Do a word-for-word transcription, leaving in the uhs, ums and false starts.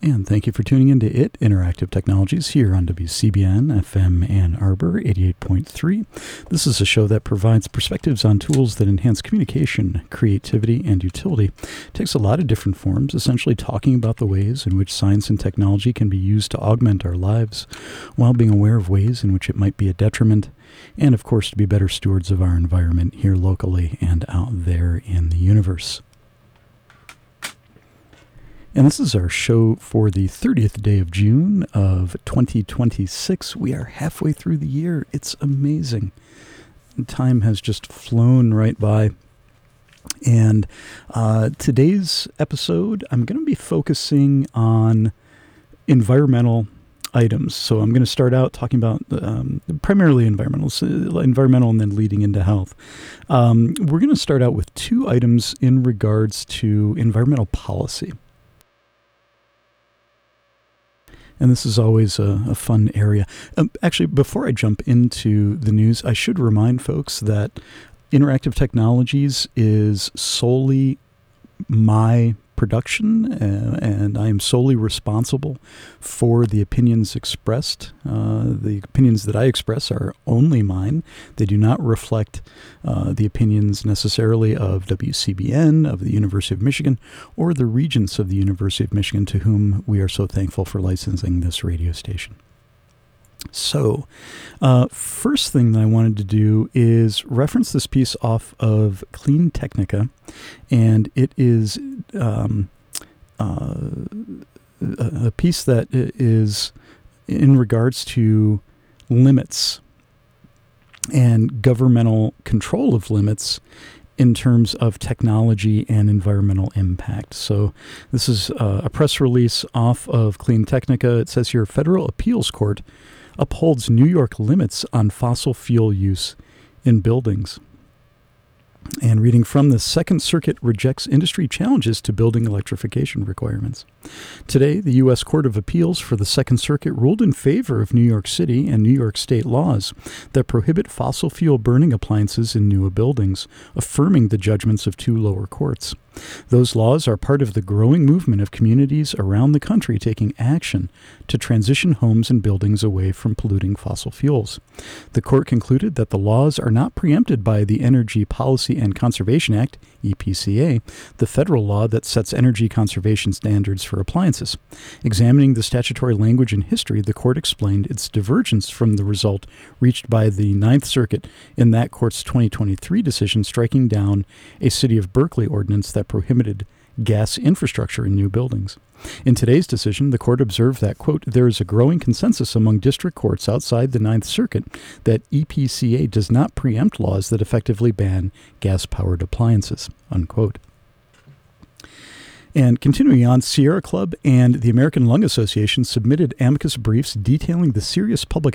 And thank you for tuning in to It Interactive Technologies here on W C B N F M Ann Arbor eighty-eight point three. This is a show that provides perspectives on tools that enhance communication, creativity, and utility. It takes a lot of different forms, essentially talking about the ways in which science and technology can be used to augment our lives, while being aware of ways in which it might be a detriment, and of course to be better stewards of our environment here locally and out there in the universe. And this is our show for the thirtieth day of June of twenty twenty-six. We are halfway through the year. It's amazing. Time has just flown right by. And uh, today's episode, I'm going to be focusing on environmental items. So I'm going to start out talking about um, primarily environmental, environmental and then leading into health. Um, we're going to start out with two items in regards to environmental policy. And this is always a, a fun area. Um, actually, before I jump into the news, I should remind folks that Interactive Technologies is solely my production, uh, and I am solely responsible for the opinions expressed. Uh, the opinions that I express are only mine. They do not reflect uh, the opinions necessarily of W C B N, of the University of Michigan, or the regents of the University of Michigan, to whom we are so thankful for licensing this radio station. So, uh, first thing that I wanted to do is reference this piece off of Clean Technica, and it is um, uh, a piece that is in regards to limits and governmental control of limits in terms of technology and environmental impact. So this is uh, a press release off of Clean Technica. It says here, Federal Appeals Court upholds New York limits on fossil fuel use in buildings. And reading from the Second Circuit rejects industry challenges to building electrification requirements. Today, the U S Court of Appeals for the Second Circuit ruled in favor of New York City and New York State laws that prohibit fossil fuel burning appliances in new buildings, affirming the judgments of two lower courts. Those laws are part of the growing movement of communities around the country taking action to transition homes and buildings away from polluting fossil fuels. The court concluded that the laws are not preempted by the Energy Policy and Conservation Act, E P C A, the federal law that sets energy conservation standards for appliances. Examining the statutory language and history, the court explained its divergence from the result reached by the Ninth Circuit in that court's twenty twenty-three decision striking down a City of Berkeley ordinance that prohibited gas infrastructure in new buildings. In today's decision, the court observed that, quote, there is a growing consensus among district courts outside the Ninth Circuit that E P C A does not preempt laws that effectively ban gas-powered appliances, unquote. And continuing on, Sierra Club and the American Lung Association submitted amicus briefs detailing the serious public